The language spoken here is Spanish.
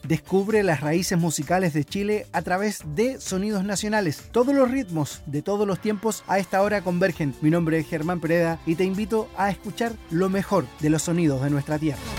Descubre las raíces musicales de Chile a través de Sonidos Nacionales. Todos los ritmos de todos los tiempos a esta hora convergen. Mi nombre es Germán Pereda y te invito a escuchar lo mejor de los sonidos de nuestra tierra.